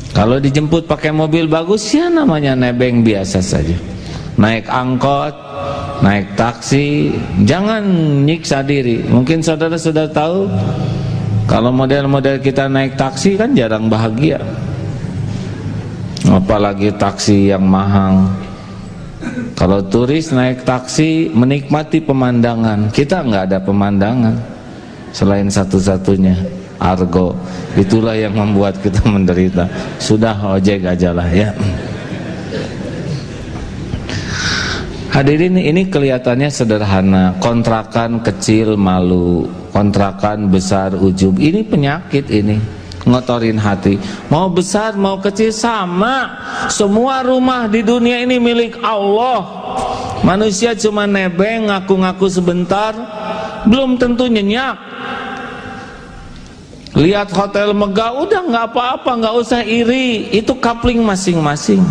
Kalau dijemput pakai mobil bagus ya namanya nebeng biasa saja. Naik angkot, naik taksi, jangan nyiksa diri. Mungkin saudara sudah tahu, kalau model-model kita naik taksi kan jarang bahagia. Apalagi taksi yang mahal. Kalau turis naik taksi menikmati pemandangan, kita nggak ada pemandangan selain satu-satunya argo. Itulah yang membuat kita menderita. Sudah ojek aja lah ya. Hadirin, ini kelihatannya sederhana. Kontrakan kecil malu, kontrakan besar ujub. Ini penyakit ini, ngotorin hati. Mau besar mau kecil sama. Semua rumah di dunia ini milik Allah. Manusia cuma nebeng, ngaku-ngaku sebentar, belum tentu nyenyak. Lihat hotel megah, udah nggak apa-apa, nggak usah iri. Itu kapling masing-masing.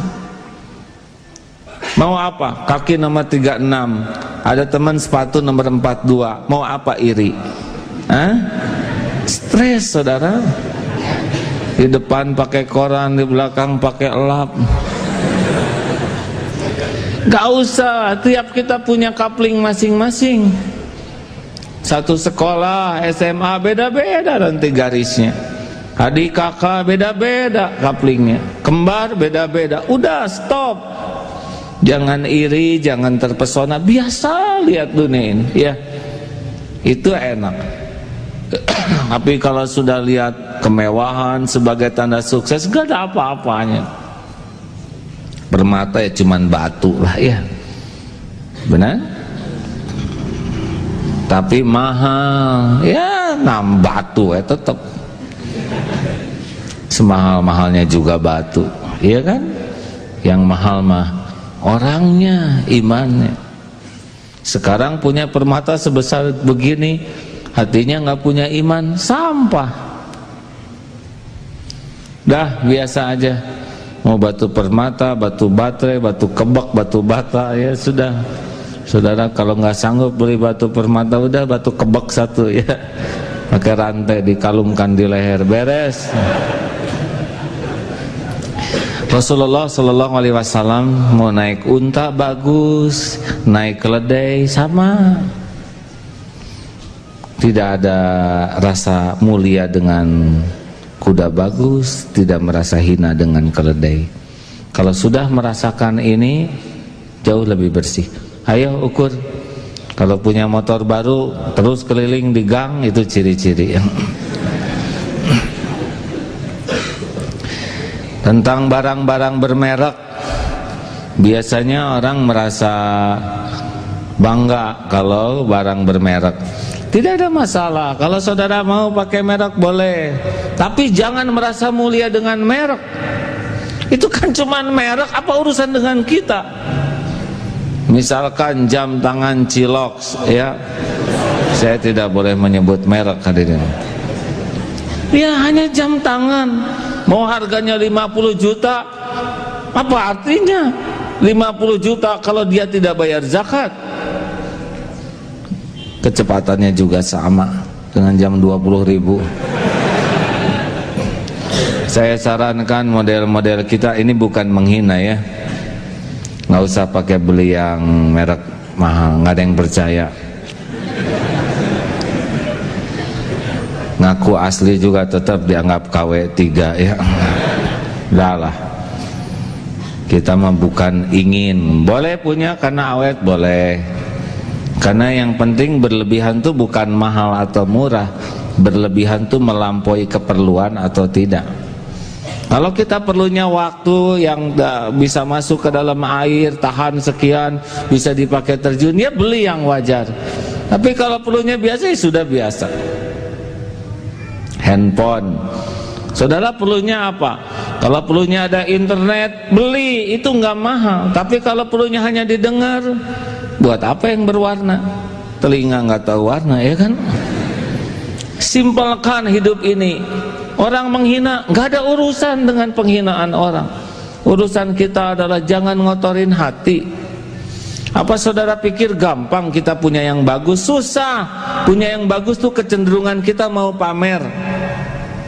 Mau apa? Kaki nomor 36, ada teman sepatu nomor 42. Mau apa iri? Stres saudara. Di depan pakai koran, di belakang pakai lap. Gak usah, tiap kita punya kapling masing-masing. Satu sekolah, SMA beda-beda nanti garisnya. Adik kakak beda-beda kaplingnya. Kembar beda-beda. Udah stop. Jangan iri, jangan terpesona. Biasa lihat dunia ini ya. Itu enak. Tapi kalau sudah lihat kemewahan sebagai tanda sukses, gak ada apa-apanya. Permata ya cuman batu lah ya. Benar? Tapi mahal. Ya batu ya tetap. Semahal-mahalnya juga batu. Iya kan? Yang mahal mah orangnya, imannya. Sekarang punya permata sebesar begini, hatinya nggak punya iman, sampah. Dah biasa aja. Mau batu permata, batu baterai, batu kebak, batu bata, ya sudah. Saudara kalau nggak sanggup beli batu permata, udah batu kebak satu ya. Pakai rantai dikalungkan di leher, beres. Rasulullah Sallallahu Alaihi Wasallam mau naik unta bagus, naik keledai sama. Tidak ada rasa mulia dengan kuda bagus, tidak merasa hina dengan keledai. Kalau sudah merasakan ini, jauh lebih bersih. Ayo ukur. Kalau punya motor baru terus keliling di gang, itu ciri-ciri. Tentang barang-barang bermerek, biasanya orang merasa bangga kalau barang bermerek. Tidak ada masalah, kalau saudara mau pakai merek boleh, tapi jangan merasa mulia dengan merek. Itu kan cuman merek, apa urusan dengan kita? Misalkan jam tangan Cilox ya, saya tidak boleh menyebut merek hadirin. Ya hanya jam tangan, mau harganya 50 juta, apa artinya 50 juta kalau dia tidak bayar zakat? Kecepatannya juga sama dengan jam 20.000. Saya sarankan model-model kita ini bukan menghina ya, nggak usah pakai beli yang merek mahal, nggak ada yang percaya. Ngaku asli juga tetap dianggap KW3 ya. Dah lah. Kita mah bukan ingin, boleh punya karena awet boleh. Karena yang penting berlebihan tuh bukan mahal atau murah, berlebihan tuh melampaui keperluan atau tidak. Kalau kita perlunya waktu yang bisa masuk ke dalam air, tahan sekian, bisa dipakai terjun, ya beli yang wajar. Tapi kalau perlunya biasa, ya sudah biasa. Handphone, saudara perlunya apa? Kalau perlunya ada internet, beli, itu nggak mahal. Tapi kalau perlunya hanya didengar, buat apa yang berwarna? Telinga nggak tahu warna, ya kan? Simpelkan hidup ini. Orang menghina, nggak ada urusan dengan penghinaan orang. Urusan kita adalah jangan ngotorin hati. Apa saudara pikir gampang kita punya yang bagus? Susah. Punya yang bagus tuh kecenderungan kita mau pamer.